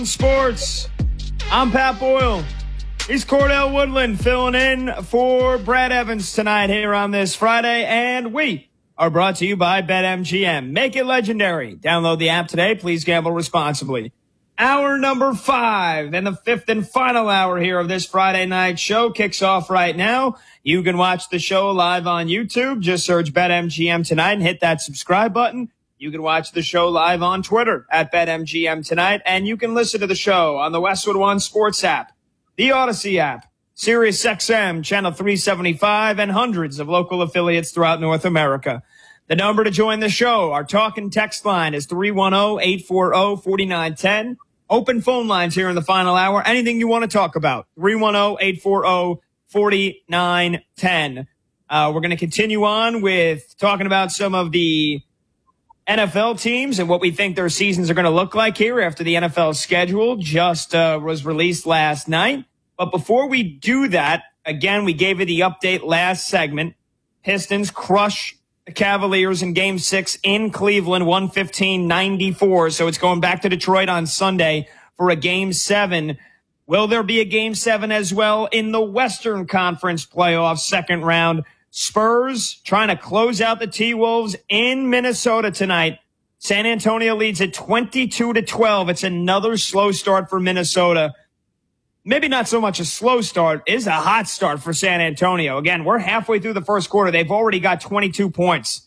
Sports. I'm Pat Boyle. He's Cordell Woodland filling in for Brad Evans tonight here on this Friday, and we are brought to you by BetMGM. Make it legendary. Download the app today. Please gamble responsibly. Hour number 5 and the fifth and final hour here of this Friday night show kicks off right now. You can watch the show live on YouTube. Just search BetMGM tonight and hit that subscribe button. You can watch the show live on Twitter at BetMGM tonight, and you can listen to the show on the Westwood One Sports app, the Odyssey app, Sirius XM, Channel 375, and hundreds of local affiliates throughout North America. The number to join the show, our talk and text line, is 310-840-4910. Open phone lines here in the final hour. Anything you want to talk about, 310-840-4910. We're going to continue on with talking about some of the NFL teams and what we think their seasons are going to look like here after the NFL schedule just was released last night. But before we do that, again, we gave you the update last segment. Pistons crush the Cavaliers in Game 6 in Cleveland, 115-94. So it's going back to Detroit on Sunday for a Game 7. Will there be a Game 7 as well in the Western Conference playoffs second round? Spurs trying to close out the T-Wolves in Minnesota tonight. San Antonio leads at 22-12. It's another slow start for Minnesota. Maybe not so much a slow start. It is a hot start for San Antonio. Again, we're halfway through the first quarter. They've already got 22 points.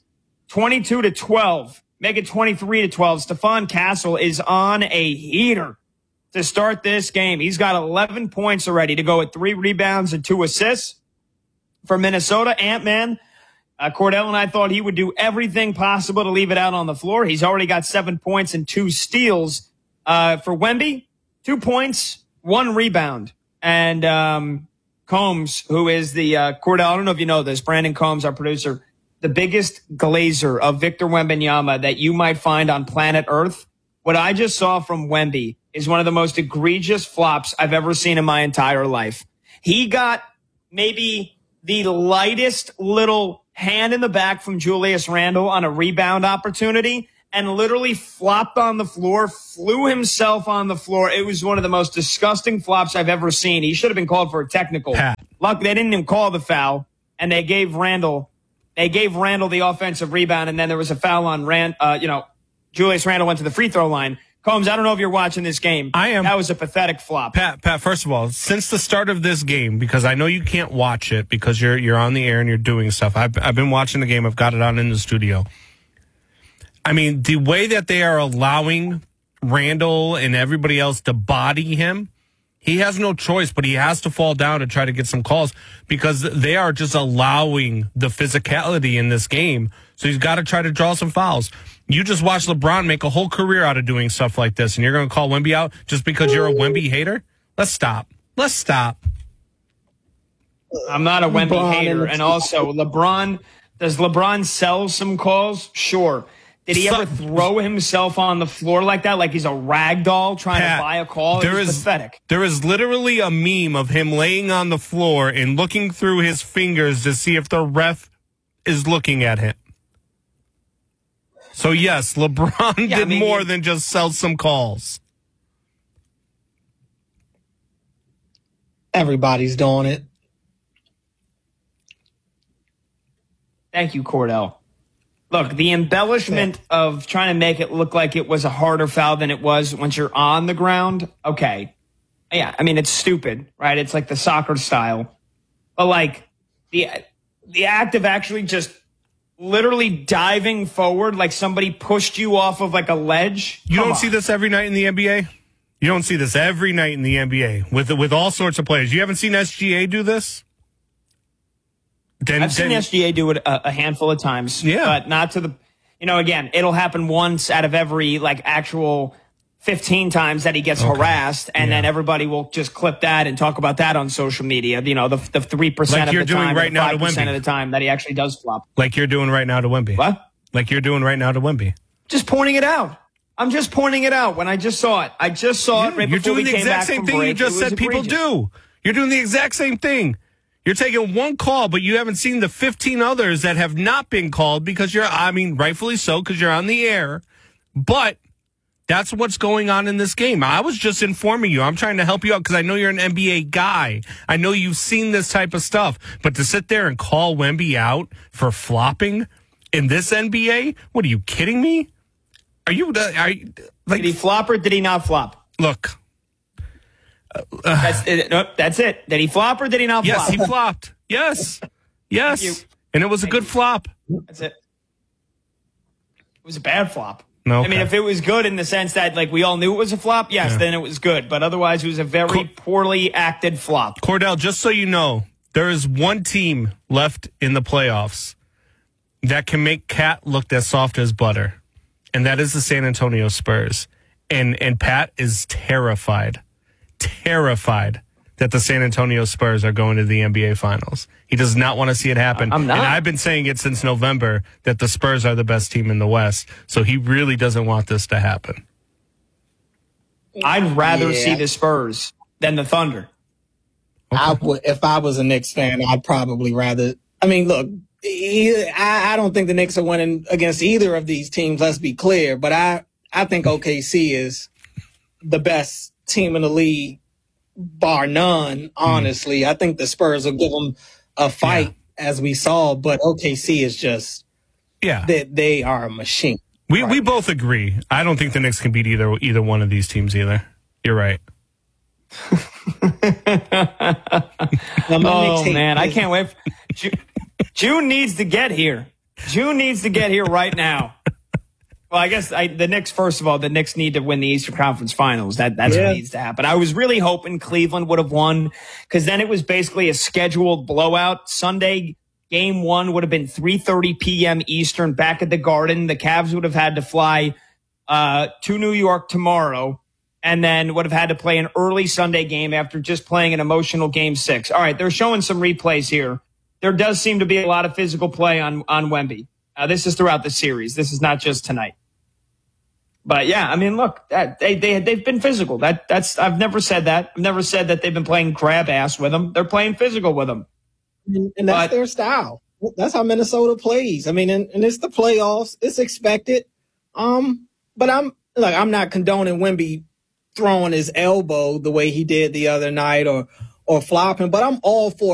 22-12. Make it 23-12. Stephon Castle is on a heater to start this game. He's got 11 points already to go with 3 rebounds and 2 assists. For Minnesota, Ant-Man, Cordell and I thought he would do everything possible to leave it out on the floor. He's already got 7 points and 2 steals. For Wemby, 2 points, 1 rebound. And Combs, who is the Cordell, I don't know if you know this, Brandon Combs, our producer, the biggest glazer of Victor Wembanyama that you might find on planet Earth. What I just saw from Wemby is one of the most egregious flops I've ever seen in my entire life. He got maybe the lightest little hand in the back from Julius Randle on a rebound opportunity and literally flopped on the floor, flew himself on the floor. It was one of the most disgusting flops I've ever seen. He should have been called for a technical. Luck, they didn't even call the foul, and they gave Randle the offensive rebound, and then there was a foul on Julius Randle went to the free throw line. Combs, I don't know if you're watching this game. I am. That was a pathetic flop. Pat, first of all, since the start of this game, because I know you can't watch it because you're on the air and you're doing stuff. I've been watching the game. I've got it on in the studio. I mean, the way that they are allowing Randall and everybody else to body him, he has no choice, but he has to fall down to try to get some calls because they are just allowing the physicality in this game. So he's got to try to draw some fouls. You just watched LeBron make a whole career out of doing stuff like this, and you're going to call Wemby out just because you're a Wemby hater? Let's stop. I'm not a Wemby hater. And also, does LeBron sell some calls? Sure. Did he ever throw himself on the floor like that, like he's a rag doll trying to buy a call? It's pathetic. There is literally a meme of him laying on the floor and looking through his fingers to see if the ref is looking at him. So, yes, LeBron did more than just sell some calls. Everybody's doing it. Thank you, Cordell. Look, the embellishment of trying to make it look like it was a harder foul than it was once you're on the ground, okay. Yeah, I mean, it's stupid, right? It's like the soccer style. But, like, the act of actually just literally diving forward like somebody pushed you off of like a ledge. You don't see this every night in the NBA? You don't see this every night in the NBA with all sorts of players. You haven't seen SGA do this? I've seen SGA do it a handful of times. Yeah. But not to the, again, it'll happen once out of every like actual 15 times that he gets harassed, and then everybody will just clip that and talk about that on social media. The 3% like of the time, right now to 5% of the time that he actually does flop. Like you're doing right now to Wemby. What? Like you're doing right now to Wemby. Just pointing it out. I'm just pointing it out when I just saw it. I just saw it right before we came back from break. You're doing the exact same thing you just said people do. You're doing the exact same thing. You're taking one call, but you haven't seen the 15 others that have not been called because rightfully so, because you're on the air. But That's what's going on in this game. I was just informing you. I'm trying to help you out because I know you're an NBA guy. I know you've seen this type of stuff. But to sit there and call Wemby out for flopping in this NBA? What, are you kidding me? Are you like, did he flop or did he not flop? Look. That's it. Nope, that's it. Did he flop or did he not flop? Yes, he flopped. Yes. Yes. And it was a good flop. That's it. It was a bad flop. No, I mean, if it was good in the sense that, like, we all knew it was a flop, yes, then it was good. But otherwise, it was a very poorly acted flop. Cordell, just so you know, there is one team left in the playoffs that can make Cat look as soft as butter, and that is the San Antonio Spurs. And Pat is terrified that the San Antonio Spurs are going to the NBA Finals. He does not want to see it happen. I'm not. And I've been saying it since November that the Spurs are the best team in the West. So he really doesn't want this to happen. I'd rather see the Spurs than the Thunder. I would, if I was a Knicks fan, I'd probably rather. I mean, look, I don't think the Knicks are winning against either of these teams. Let's be clear, but I think OKC is the best team in the league, bar none. Honestly, I think the Spurs will give them a fight, as we saw, but OKC is just they are a machine. We both agree. I don't think the Knicks can beat either one of these teams either. You're right. Oh man, I can't wait. June needs to get here. June needs to get here right now. Well, I guess the Knicks, first of all, the Knicks need to win the Eastern Conference Finals. That's what needs to happen. I was really hoping Cleveland would have won because then it was basically a scheduled blowout. Sunday, game 1 would have been 3:30 p.m. Eastern back at the Garden. The Cavs would have had to fly to New York tomorrow and then would have had to play an early Sunday game after just playing an emotional Game 6. All right, they're showing some replays here. There does seem to be a lot of physical play on Wemby. This is throughout the series. This is not just tonight. But yeah, I mean, look, they've been physical. That's I've never said that. I've never said that they've been playing crab ass with them. They're playing physical with them, and that's their style. That's how Minnesota plays. I mean, and it's the playoffs. It's expected. But I'm not condoning Wemby throwing his elbow the way he did the other night or flopping. But I'm all for